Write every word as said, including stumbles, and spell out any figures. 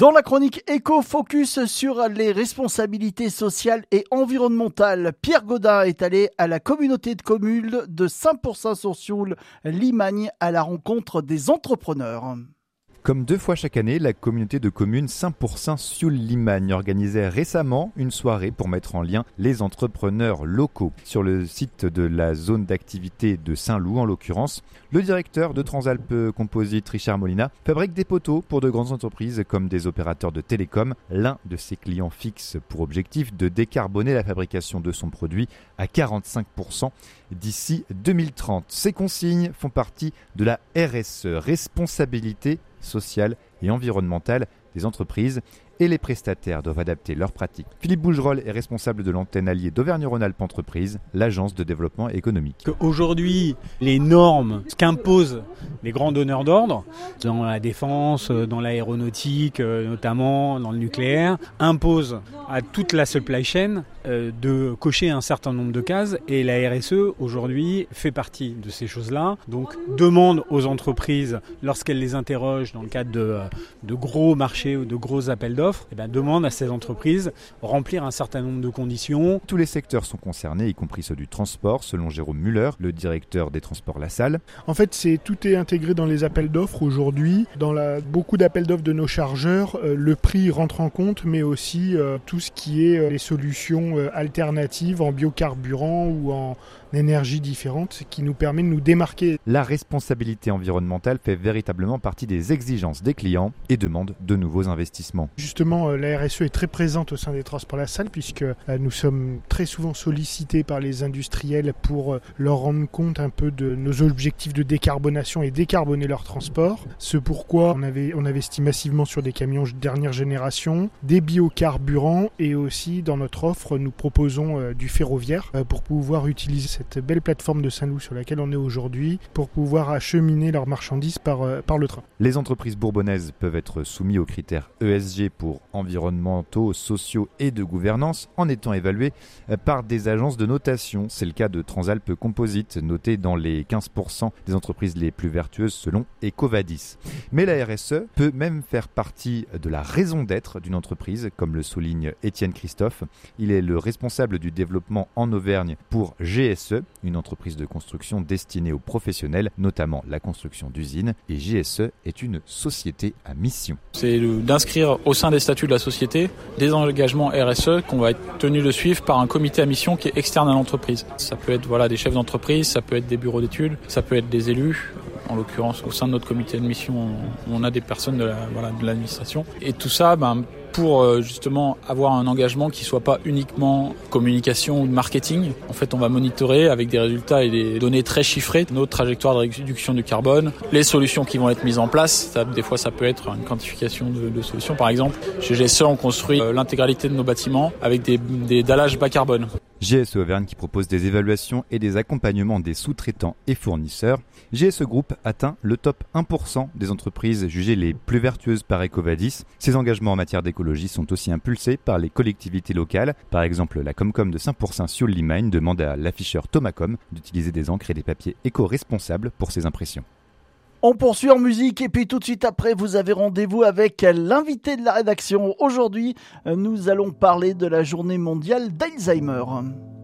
Dans la chronique Éco, focus sur les responsabilités sociales et environnementales. Pierre Godin est allé à la communauté de communes de Saint-Pourçain-sur-Sioule, Limagne, à la rencontre des entrepreneurs. Comme deux fois chaque année, la communauté de communes Saint-Pourçain-Sioule-Limagne organisait récemment une soirée pour mettre en lien les entrepreneurs locaux. Sur le site de la zone d'activité de Saint-Loup, en l'occurrence, le directeur de Transalp Composite, Richard Molina, fabrique des poteaux pour de grandes entreprises comme des opérateurs de télécom. L'un de ses clients fixe pour objectif de décarboner la fabrication de son produit à quarante-cinq pour cent d'ici deux mille trente. Ces consignes font partie de la R S E, responsabilité sociale et environnementale des entreprises, et les prestataires doivent adapter leurs pratiques. Philippe Bougerolles est responsable de l'antenne alliée d'Auvergne-Rhône-Alpes Entreprises, l'agence de développement économique. Aujourd'hui, les normes qu'imposent les grands donneurs d'ordre, dans la défense, dans l'aéronautique, notamment dans le nucléaire, imposent à toute la supply chain de cocher un certain nombre de cases, et la R S E aujourd'hui fait partie de ces choses-là. Donc demande aux entreprises, lorsqu'elles les interrogent dans le cadre de, de gros marchés ou de gros appels d'offres, eh bien, demande à ces entreprises remplir un certain nombre de conditions. Tous les secteurs sont concernés, y compris ceux du transport, selon Jérôme Muller, le directeur des transports Lassalle. En fait, c'est, tout est intégré dans les appels d'offres aujourd'hui. Dans la, beaucoup d'appels d'offres de nos chargeurs, euh, le prix rentre en compte, mais aussi euh, tout ce qui est euh, les solutions euh, alternatives en biocarburant ou en énergie différente, ce qui nous permet de nous démarquer. La responsabilité environnementale fait véritablement partie des exigences des clients et demande de nouveaux investissements. Justement, la R S E est très présente au sein des transports Lassalle, puisque nous sommes très souvent sollicités par les industriels pour leur rendre compte un peu de nos objectifs de décarbonation et décarboner leur transport. Ce pourquoi on, avait, on investit massivement sur des camions dernière génération, des biocarburants, et aussi dans notre offre, nous proposons du ferroviaire pour pouvoir utiliser cette belle plateforme de Saint-Loup sur laquelle on est aujourd'hui pour pouvoir acheminer leurs marchandises par, par le train. Les entreprises bourbonnaises peuvent être soumises aux critères E S G pour environnementaux, sociaux et de gouvernance en étant évaluées par des agences de notation. C'est le cas de Transalp Composite, noté dans les quinze pour cent des entreprises les plus vertueuses selon EcoVadis. Mais la R S E peut même faire partie de la raison d'être d'une entreprise, comme le souligne Étienne Christophe. Il est le responsable du développement en Auvergne pour G S E, une entreprise de construction destinée aux professionnels, notamment la construction d'usines, et G S E est une société à mission. C'est d'inscrire au sein des statuts de la société des engagements R S E qu'on va être tenu de suivre par un comité à mission qui est externe à l'entreprise. Ça peut être voilà, des chefs d'entreprise, ça peut être des bureaux d'études, ça peut être des élus. En l'occurrence, au sein de notre comité de mission, on a des personnes de, la, voilà, de l'administration. Et tout ça, ben, pour justement avoir un engagement qui ne soit pas uniquement communication ou marketing. En fait, on va monitorer avec des résultats et des données très chiffrées notre trajectoire de réduction du carbone, les solutions qui vont être mises en place. Ça, des fois, ça peut être une quantification de, de solutions. Par exemple, chez G S E, on construit l'intégralité de nos bâtiments avec des, des dallages bas carbone. G S E Auvergne qui propose des évaluations et des accompagnements des sous-traitants et fournisseurs. G S E Group atteint le top un pour cent des entreprises jugées les plus vertueuses par EcoVadis. Ces engagements en matière d'écologie sont aussi impulsés par les collectivités locales. Par exemple, la Comcom de Saint-Pourçain-Sioule-Limagne demande à l'afficheur Thomacom d'utiliser des encres et des papiers éco-responsables pour ses impressions. On poursuit en musique et puis tout de suite après, vous avez rendez-vous avec l'invité de la rédaction. Aujourd'hui, nous allons parler de la journée mondiale d'Alzheimer.